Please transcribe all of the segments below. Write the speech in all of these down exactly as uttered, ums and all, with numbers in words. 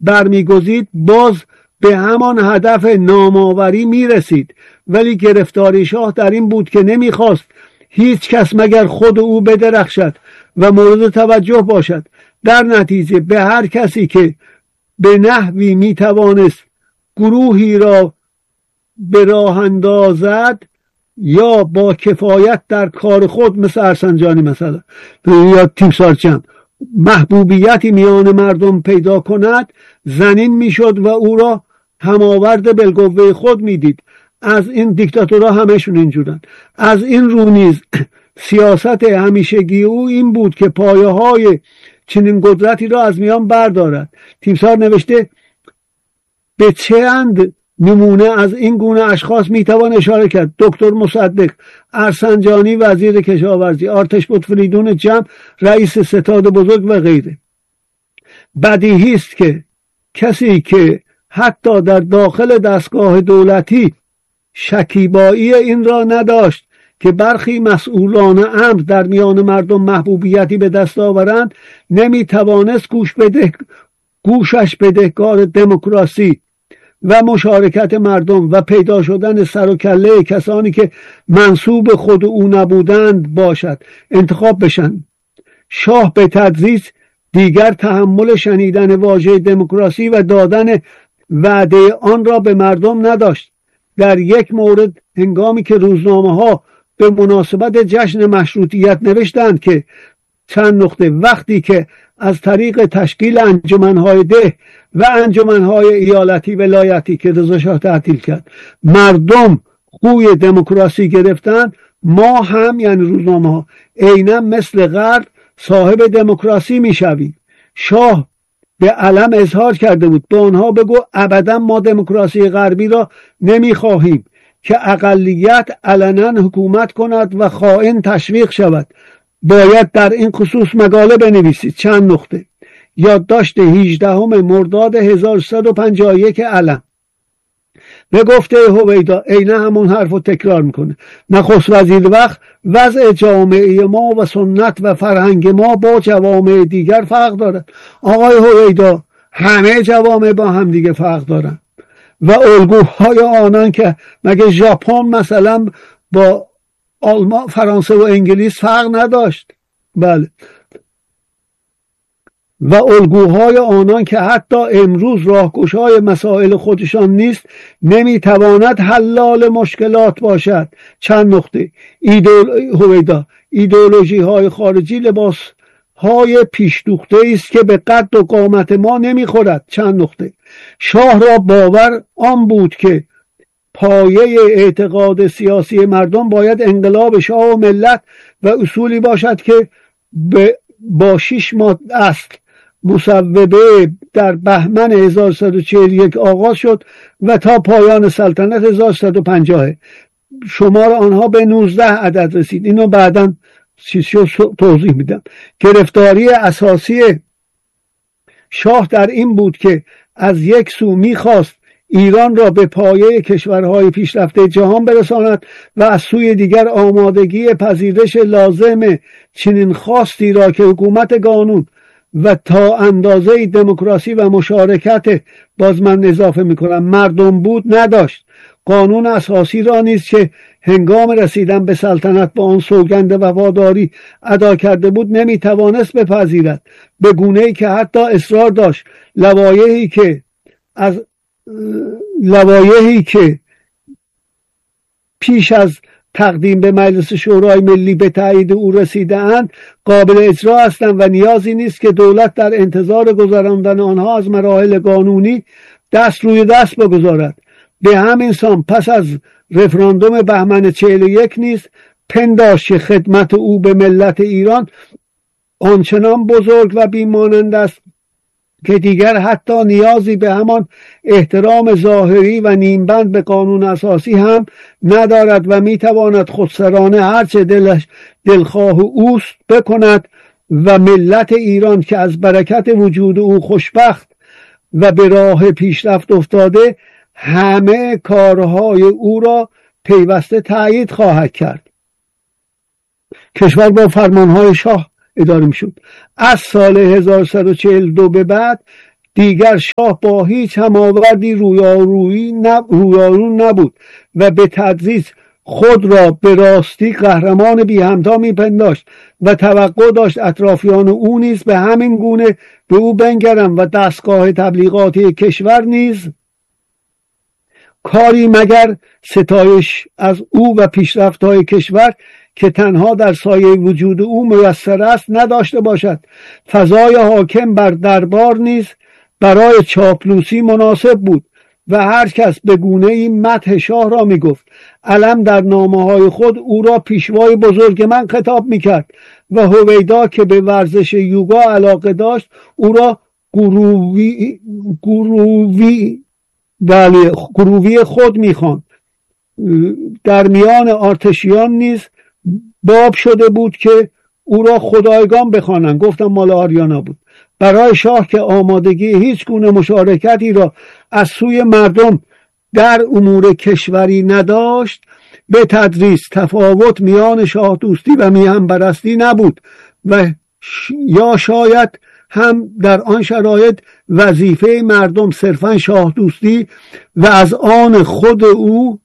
برمیگزید باز به همان هدف نامآوری میرسید. ولی گرفتاری شاه در این بود که نمیخواست هیچ کس مگر خود او بدرخشد و مورد توجه باشد. در نتیجه به هر کسی که به نحوی میتوانست گروهی را به راه اندازد یا با کفایت در کار خود، مثل ارسنجانی مثلا یا تیمسار جمع، محبوبیتی میان مردم پیدا کند، زنین میشد و او را هماورد بالقوه خود میدید. از این دیکتاتورها همشون اینجورن. از این رو نیز سیاست همیشگی او این بود که پایه های چنین قدرتی را از میان بردارد. تیمسار نوشته به چند نمونه از این گونه اشخاص میتوان اشاره کرد: دکتر مصدق، ارسنجانی وزیر کشاورزی، آرتش بطفریدون جمع رئیس ستاد بزرگ و غیره. بدیهی است که کسی که حتی در داخل دستگاه دولتی شکیبایی این را نداشت که برخی مسئولان امر در میان مردم محبوبیتی به دست آورند، نمیتوانست گوش بده گوشش بدهکار دموکراسی و مشارکت مردم و پیدا شدن سر و کله کسانی که منسوب خود او نبودند باشد انتخاب بشن. شاه به تدریج دیگر تحمل شنیدن واژه دموکراسی و دادن وعده آن را به مردم نداشت. در یک مورد هنگامی که روزنامه ها به مناسبت جشن مشروطیت نوشتند که چند نقطه وقتی که از طریق تشکیل انجمنهای ده و انجمنهای ایالتی ولایتی که رضا شاه تعطیل کرد مردم خوی دموکراسی گرفتند، ما هم یعنی روزنامه ها عیناً مثل غرب صاحب دموکراسی میشویم. شاه به علم اظهار کرده بود به آنها بگو ابدا ما دموکراسی غربی را نمیخواهیم که اقلیت علنا حکومت کند و خائن تشویق شود. باید در این خصوص مقاله بنویسید. چند نقطه. یادداشت هجدهم مرداد هزار و سیصد و پنجاه و یک علم. به گفته هویدا عیناً همون حرف رو تکرار میکنه. نخست وزیر وقت وضع جامعه ما و سنت و فرهنگ ما با جوامع دیگر فرق دارد. آقای هویدا، همه جوامع با هم دیگه فرق دارن و الگوهای آنان که مگه ژاپن مثلا با آلمان، فرانسه و انگلیس فرق نداشت؟ بله. و الگوهای آنان که حتی امروز راهگشای مسائل خودشان نیست نمیتواند حلال مشکلات باشد. چند نقطه. ایدئول... هویدا ایدئولوژی های خارجی لباس های پیش دوخته است که به قد و قامت ما نمیخورد. چند نقطه. شاه را باور آن بود که پایه اعتقاد سیاسی مردم باید انقلاب شاه و ملت و اصولی باشد که با شش ماه اصل مصوبه در بهمن هزار و سیصد و چهل و یک آغاز شد و تا پایان سلطنت هزار و سیصد و پنجاه شمار آنها به نوزده عدد رسید. اینو بعداً چیزشو توضیح میدم. گرفتاری اساسی شاه در این بود که از یک سو میخواست ایران را به پایه کشورهای پیشرفته جهان برساند و از سوی دیگر آمادگی پذیرش لازم چنین خواستی را که حکومت قانون و تا اندازه دموکراسی و مشارکت، باز من اضافه میکنم مردم بود نداشت. قانون اساسی را نیز که هنگام رسیدن به سلطنت با آن سوگند وفاداری ادا کرده بود نمیتوانست بپذیرد، به گونه‌ای که حتی اصرار داشت لوایحی که از لوایحی که پیش از تقدیم به مجلس شورای ملی به تایید او رسیده اند قابل اجرا هستند و نیازی نیست که دولت در انتظار گذراندن آنها از مراحل قانونی دست روی دست بگذارد. به همین سان پس از رفراندوم بهمن چهل و یک نیز پنداشت که خدمت او به ملت ایران آنچنان بزرگ و بیمانند است که دیگر حتی نیازی به همان احترام ظاهری و نیمبند به قانون اساسی هم ندارد و میتواند خودسرانه هرچه دلش دلخواه اوست بکند و ملت ایران که از برکت وجود او خوشبخت و به راه پیشرفت افتاده همه کارهای او را پیوسته تأیید خواهد کرد. کشور با فرمانهای شاه اداره می شد. از سال هزار و سیصد و چهل و دو به بعد دیگر شاه با هیچ هماوردی رویارویی نب... رویارو نبود و به تدریج خود را به راستی قهرمان بی همتا میپنداشت و توقع داشت اطرافیان او نیز به همین گونه به او بنگرند و دستگاه تبلیغاتی کشور نیز کاری مگر ستایش از او و پیشرفت‌های کشور که تنها در سایه وجود او میسر است نداشته باشد. فضای حاکم بر دربار نیز برای چاپلوسی مناسب بود و هر کس به گونه‌ای مدح شاه را میگفت. علم در نامه‌های خود او را پیشوای بزرگ من خطاب میکرد و هویدا که به ورزش یوگا علاقه داشت او را گرووی گرووی بله گرووی خود میخواند. در میان آرتشیان نیز باب شده بود که او را خدایگان بخوانند. گفتم مال آریانا بود. برای شاه که آمادگی هیچ گونه مشارکتی را از سوی مردم در امور کشوری نداشت، به تدریج تفاوت میان شاه دوستی و میهن پرستی نبود و ش... یا شاید هم در آن شرایط وظیفه مردم صرفا شاه دوستی و از آن خود او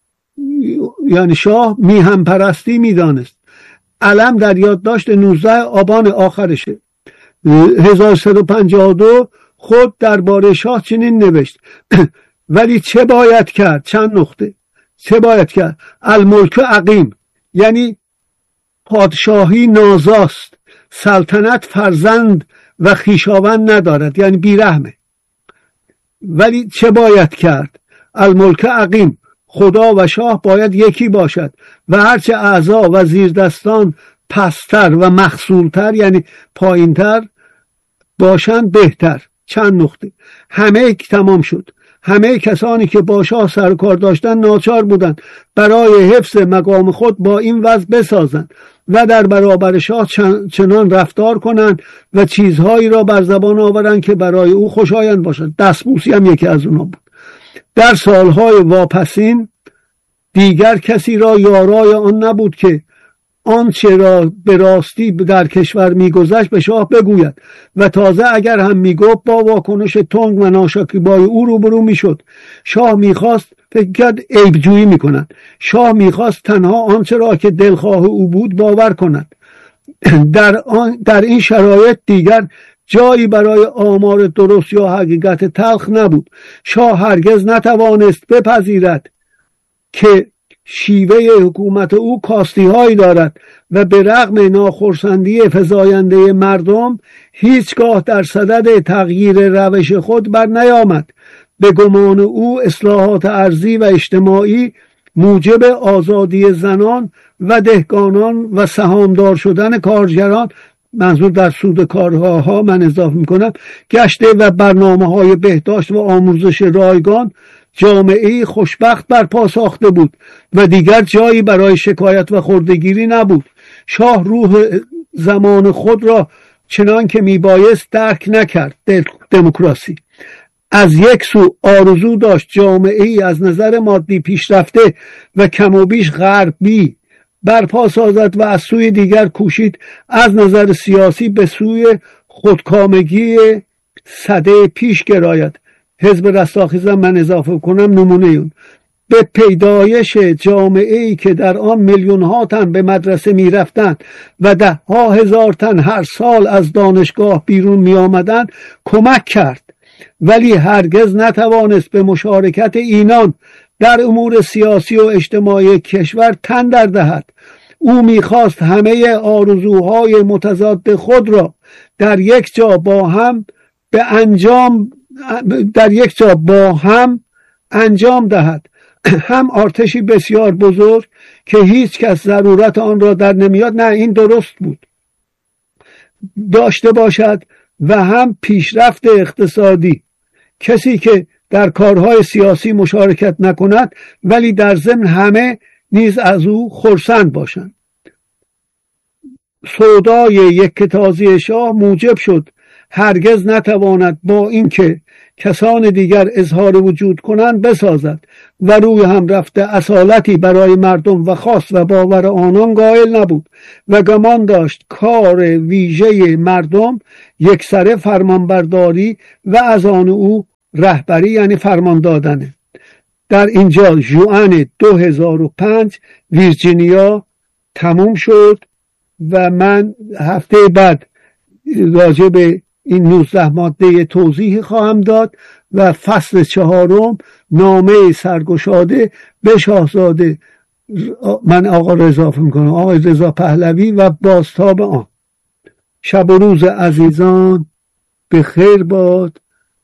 یعنی شاه میهن پرستی میدانست. علم در یادداشت نوزده آبان آخرشه هزار و سیصد و پنجاه و دو خود درباره شاه چنین نوشت: ولی چه باید کرد؟ چند نقطه. چه باید کرد؟ الملک عقیم، یعنی پادشاهی نازاست، سلطنت فرزند و خویشاوند ندارد، یعنی بیرحمه. ولی چه باید کرد؟ الملک عقیم، خدا و شاه باید یکی باشد و هرچه اعضا و زیردستان پستر و مخصولتر یعنی پایینتر باشند بهتر. چند نقطه. همه تمام شد. همه کسانی که با شاه سرکار داشتند ناچار بودند برای حفظ مقام خود با این وضع بسازند و در برابر شاه چنان رفتار کنند و چیزهایی را بر زبان آورند که برای او خوشایند باشد. دستبوسی هم یکی از اونا بود. در سالهای واپسین دیگر کسی را یارای آن نبود که آنچه را به راستی در کشور میگذشت به شاه بگوید و تازه اگر هم میگفت با واکنش تند و ناشکیبای او روبرو میشد. شاه میخواست فکر کرد عیبجویی میکنند. شاه میخواست تنها آنچه را که دلخواه او بود باور کند. در, آن در این شرایط دیگر جایی برای آمار درست یا حقیقت تلخ نبود. شاه هرگز نتوانست بپذیرد که شیوه حکومت او کاستی هایی دارد و به رغم ناخرسندی فزاینده مردم هیچگاه در صدد تغییر روش خود بر نیامد. به گمان او اصلاحات ارضی و اجتماعی موجب آزادی زنان و دهقانان و سهامدار شدن کارگران، منظور در سود کارها من اضافه میکنم، گشته و برنامه های بهداشت و آموزش رایگان جامعه خوشبخت برپا ساخته بود و دیگر جایی برای شکایت و خردگیری نبود. شاه روح زمان خود را چنان که میبایست درک نکرد. دموکراسی از یک سو آرزو داشت جامعه ای از نظر مادی پیشرفته و کم و بیش غربی برپا سازد و از سوی دیگر کوشید از نظر سیاسی به سوی خودکامگی سده پیش گراید. حزب رستاخیز من اضافه کنم نمونه اون. به پیدایش جامعه ای که در آن میلیون ها تن به مدرسه می رفتند و ده ها هزار تن هر سال از دانشگاه بیرون می آمدند کمک کرد، ولی هرگز نتوانست به مشارکت اینان در امور سیاسی و اجتماعی کشور تن در دهد. او میخواست همه آرزوهای متضاد خود را در یک جا با هم به انجام در یک جا با هم انجام دهد. هم ارتشی بسیار بزرگ که هیچ کس ضرورت آن را در نمیاد، نه این درست بود، داشته باشد و هم پیشرفت اقتصادی. کسی که در کارهای سیاسی مشارکت نکند ولی در ضمن همه نیز از او خرسند باشند. سودای یک تازی شاه موجب شد هرگز نتواند با اینکه کسان دیگر اظهار وجود کنند بسازد و روی هم رفته اصالتی برای مردم و خواست و باور آنان قائل نبود و گمان داشت کار ویژه مردم یکسره فرمانبرداری و از آن او رهبری یعنی فرمان دادنه. در اینجا ژوئن دو هزار و پنج ویرجینیا تموم شد و من هفته بعد راجع به این نوزده ماده توضیح خواهم داد و فصل چهارم نامه سرگشاده به شاهزاده من آقا رضا میکنم آقای رضا پهلوی و بازتاب آن. شب و روز عزیزان به خیر باد.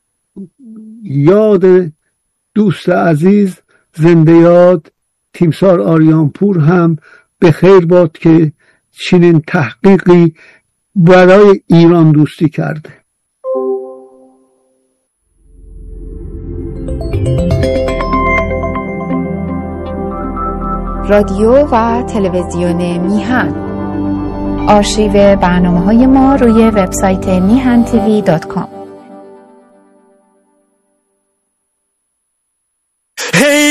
یاد دوست عزیز زنده یاد تیمسار آریانپور هم به خیر باد که چنین تحقیقی برای ایران دوستی کرده. رادیو و تلویزیون میهن. آرشیو برنامه‌های ما روی وبسایت میهن تیوی دات کام.